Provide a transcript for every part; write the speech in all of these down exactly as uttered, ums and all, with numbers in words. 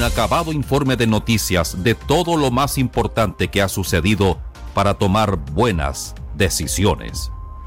Un acabado informe de noticias de todo lo más importante que ha sucedido para tomar buenas decisiones.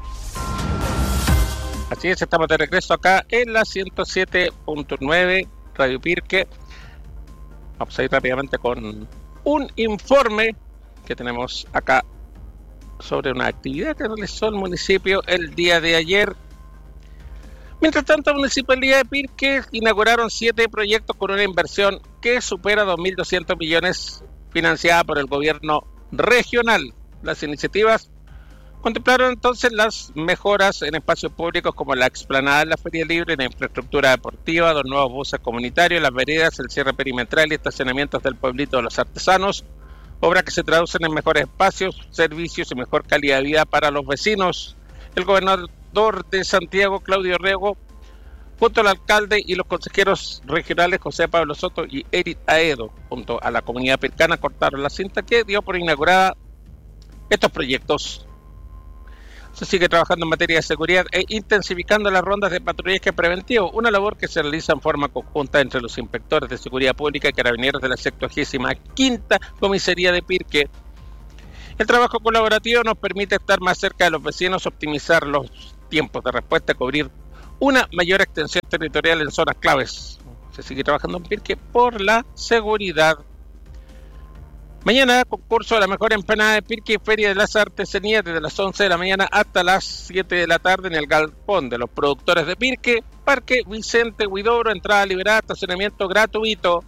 Así es, estamos de regreso acá en la ciento siete punto nueve Radio Pirque. Vamos a ir rápidamente con un informe que tenemos acá sobre una actividad que realizó el municipio el día de ayer. Mientras tanto, la Municipalidad de Pirque inauguraron siete proyectos con una inversión que supera dos mil doscientos millones financiada por el gobierno regional. Las iniciativas contemplaron entonces las mejoras en espacios públicos como la explanada de la Feria Libre, la infraestructura deportiva, dos nuevos buses comunitarios, las veredas, el cierre perimetral y estacionamientos del pueblito de los artesanos, obras que se traducen en mejores espacios, servicios y mejor calidad de vida para los vecinos. El gobernador de Santiago, Claudio Rego, junto al alcalde y los consejeros regionales José Pablo Soto y Eric Aedo, junto a la comunidad pircana, cortaron la cinta que dio por inaugurada estos proyectos. Se sigue trabajando en materia de seguridad e intensificando las rondas de patrullaje preventivo, una labor que se realiza en forma conjunta entre los inspectores de seguridad pública y carabineros de la sexagésima quinta Comisaría de Pirque. El trabajo colaborativo nos permite estar más cerca de los vecinos, optimizar los tiempos de respuesta, cubrir una mayor extensión territorial en zonas claves. Se sigue trabajando en Pirque por la seguridad. Mañana, concurso de la mejor empanada de Pirque y Feria de las Artesanías desde las once de la mañana hasta las siete de la tarde en el galpón de los productores de Pirque, Parque Vicente Huidobro, entrada liberada, estacionamiento gratuito.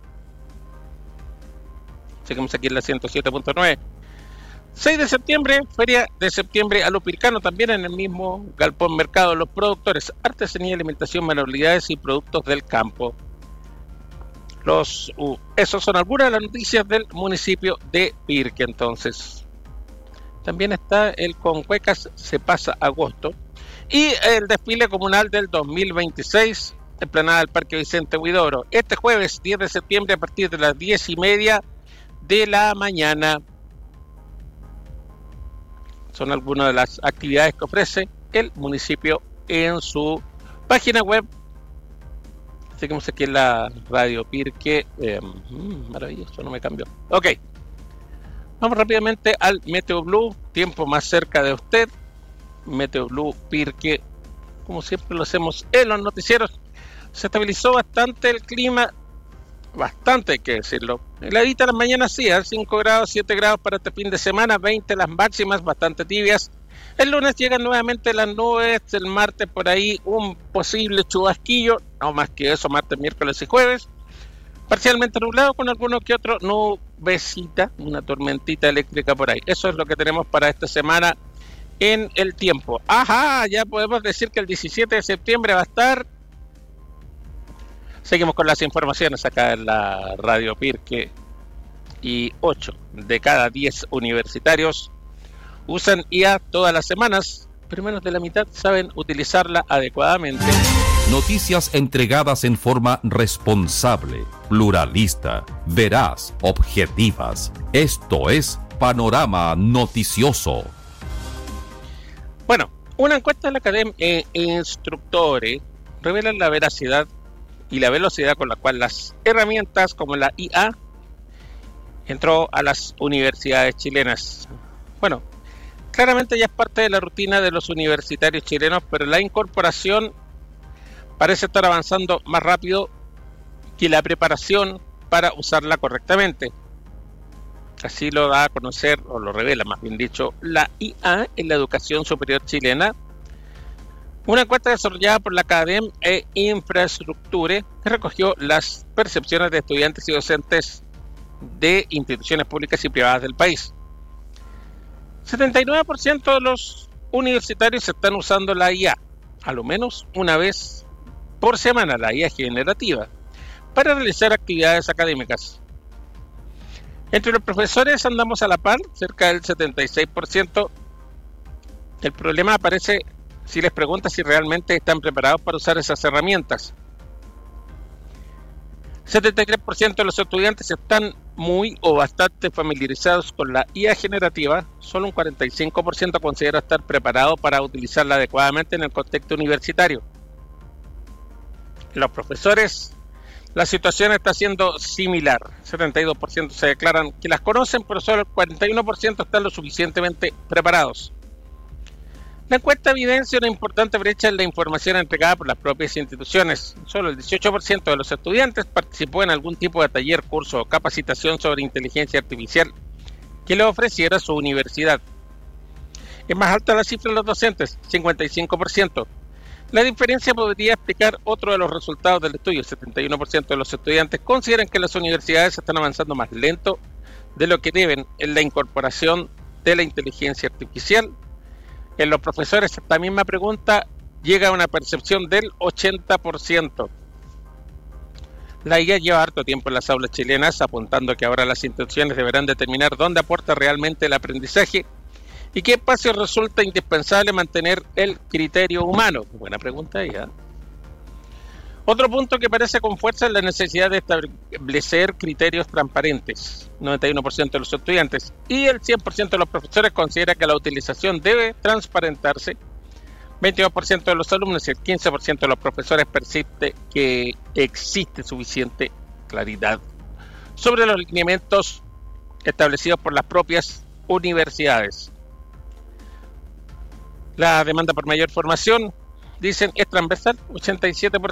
Seguimos aquí en la ciento siete punto nueve. seis de septiembre, Feria de Septiembre a lo Pircano, también en el mismo galpón mercado de los productores, artesanía, alimentación, manualidades y productos del campo. Los, uh, esos son algunas de las noticias del municipio de Pirque. Entonces, también está el Concuecas se pasa agosto y el desfile comunal del dos mil veintiséis, explanada del Parque Vicente Huidobro, este jueves diez de septiembre a partir de las diez y media de la mañana. Son algunas de las actividades que ofrece el municipio en su página web. Seguimos aquí en la Radio Pirque. Eh, mmm, maravilloso, no me cambió. Ok. Vamos rápidamente al Meteo Blue, tiempo más cerca de usted. Meteo Blue Pirque, como siempre lo hacemos en los noticieros. Se estabilizó bastante el clima, bastante hay que decirlo. Heladita las mañanas sí, a cinco grados, siete grados para este fin de semana, veinte las máximas, bastante tibias. El lunes llegan nuevamente las nubes, el martes por ahí un posible chubasquillo, no más que eso, martes, miércoles y jueves. Parcialmente nublado con alguno que otro nubecita, una tormentita eléctrica por ahí. Eso es lo que tenemos para esta semana en el tiempo. Ajá, ya podemos decir que el diecisiete de septiembre va a estar. Seguimos con las informaciones acá en la Radio Pirque. Y ocho de cada diez universitarios usan I A todas las semanas, pero menos de la mitad saben utilizarla adecuadamente. Noticias entregadas en forma responsable, pluralista, veraz, objetivas. Esto es Panorama Noticioso. Bueno, una encuesta de la Academia eh, Instructores revela la veracidad y la velocidad con la cual las herramientas como la I A entró a las universidades chilenas. Bueno, claramente ya es parte de la rutina de los universitarios chilenos, pero la incorporación parece estar avanzando más rápido que la preparación para usarla correctamente. Así lo da a conocer, o lo revela más bien dicho, la I A en la educación superior chilena. Una encuesta desarrollada por la Academia e Infraestructure que recogió las percepciones de estudiantes y docentes de instituciones públicas y privadas del país. setenta y nueve por ciento de los universitarios están usando la I A, a lo menos una vez por semana, la I A generativa, para realizar actividades académicas. Entre los profesores andamos a la par, cerca del setenta y seis por ciento. El problema aparece si les preguntas si realmente están preparados para usar esas herramientas. setenta y tres por ciento de los estudiantes están muy o bastante familiarizados con la I A generativa. Solo un cuarenta y cinco por ciento considera estar preparado para utilizarla adecuadamente en el contexto universitario. Los profesores La situación está siendo similar. setenta y dos por ciento se declaran que las conocen, pero solo el cuarenta y uno por ciento están lo suficientemente preparados. La encuesta evidencia una importante brecha en la información entregada por las propias instituciones. Solo el dieciocho por ciento de los estudiantes participó en algún tipo de taller, curso o capacitación sobre inteligencia artificial que le ofreciera su universidad. Es más alta la cifra de los docentes, cincuenta y cinco por ciento. La diferencia podría explicar otro de los resultados del estudio. El setenta y uno por ciento de los estudiantes consideran que las universidades están avanzando más lento de lo que deben en la incorporación de la inteligencia artificial. En los profesores, esta misma pregunta llega a una percepción del ochenta por ciento. La I A lleva harto tiempo en las aulas chilenas, apuntando que ahora las instituciones deberán determinar dónde aporta realmente el aprendizaje y qué espacio resulta indispensable mantener el criterio humano. Buena pregunta ahí, ¿eh? Otro punto que aparece con fuerza es la necesidad de establecer criterios transparentes. noventa y uno por ciento de los estudiantes y el cien por ciento de los profesores considera que la utilización debe transparentarse. veintidós por ciento de los alumnos y el quince por ciento de los profesores percibe que existe suficiente claridad sobre los lineamientos establecidos por las propias universidades. La demanda por mayor formación, dicen, es transversal, ochenta y siete por ciento.